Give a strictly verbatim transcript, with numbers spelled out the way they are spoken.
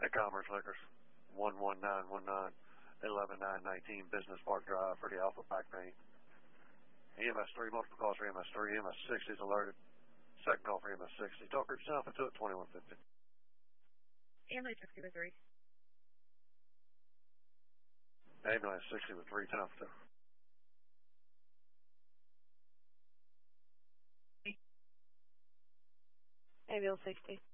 At Commerce Liquors, one one nine one nine, eleven nine nineteen Business Park Drive for the Alpha Pack Paint. E M S three, multiple calls for E M S three, E M S sixty is alerted. Second call for E M S sixty. Talker yourself into it, twenty-one fifty. Ambulance sixty with three. Ambulance sixty with three, ten for two. Ambulance sixty.